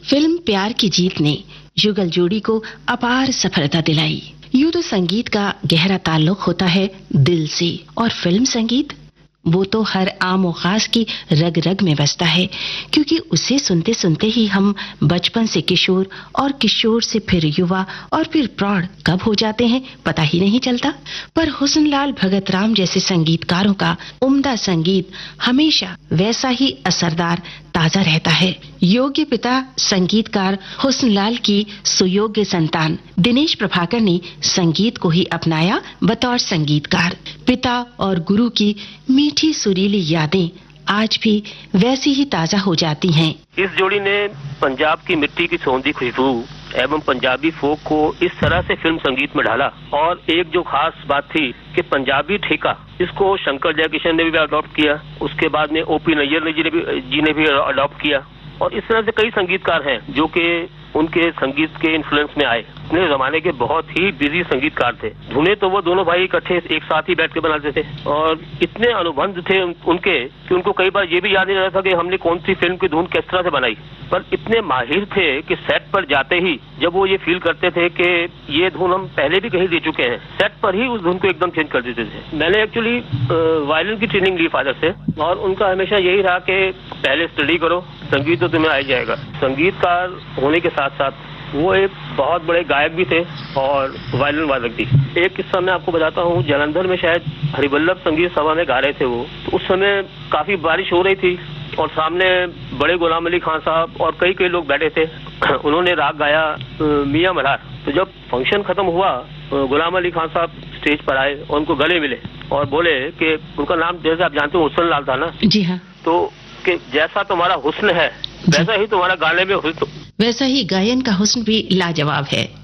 Film प्यार की जीत ने युगल जोड़ी को अपार सफलता दिलाई। यूं तो संगीत का गहरा ताल्लुक होता है दिल से, और फिल्म संगीत वो तो हर आम और खास की रग रग में बसता है, क्योंकि उसे सुनते सुनते ही हम बचपन से किशोर और किशोर से फिर युवा और फिर प्रौढ़ कब हो जाते हैं पता ही नहीं चलता। पर हुस्नलाल भगत राम जैसे संगीतकारों का उम्दा संगीत हमेशा वैसा ही असरदार ताजा रहता है। योग्य पिता संगीतकार हुस्नलाल की सुयोग्य संतान दिनेश प्रभाकर ने संगीत को ही अपनाया बतौर संगीतकार। पिता और गुरु की मीठी सुरीली यादें आज भी वैसी ही ताजा हो जाती हैं। इस जोड़ी ने पंजाब की मिट्टी की सौंधी खुशबू एवं पंजाबी फोक को इस तरह से फिल्म संगीत में ढाला। और एक जो खास बात थी कि पंजाबी ठेका, इसको शंकर जयकिशन ने भी अडॉप्ट किया, उसके बाद में ओपी नैयर जी ने भी अडॉप्ट किया। और इस तरह से कई संगीतकार हैं जो कि उनके संगीत के इन्फ्लुएंस में आए। अपने जमाने के बहुत ही बिजी संगीतकार थे। धुनें तो वो दोनों भाई इकट्ठे एक साथ ही बैठ के बनाते थे, और इतने अनुबंध थे उनके कि उनको कई बार ये भी याद नहीं रहता कि हमने कौन सी फिल्म की धुन किस तरह से बनाई। पर इतने माहिर थे कि सेट पर जाते ही जब वो ये फील करते थे कि ये धुन हम पहले भी कहीं दे चुके हैं, सेट पर ही उस धुन को एकदम चेंज कर देते थे। मैंने एक्चुअली वायलिन की ट्रेनिंग ली फादर से, और उनका हमेशा यही रहा कि पहले स्टडी करो, संगीत तो तुम्हें आ ही जाएगा। संगीतकार होने के साथ साथ वो एक बहुत बड़े गायक भी थे और वायलिन वादक भी। एक किस्सा मैं आपको बताता हूँ। जालंधर में शायद हरिवल्लभ संगीत सभा में गा रहे थे वो, तो उस समय काफी बारिश हो रही थी और सामने बड़े गुलाम अली खान साहब और कई लोग बैठे थे। उन्होंने राग गाया मियां मल्हार। तो जब फंक्शन खत्म हुआ, गुलाम अली खान साहब स्टेज पर आए और उनको गले मिले और बोले कि उनका नाम जैसे आप जानते हो हुस्नलाल था ना। जी हाँ। तो कि जैसा तुम्हारा हुस्न है वैसा ही तुम्हारा गाने में हुस्न, वैसा ही गायन का हुस्न भी लाजवाब है।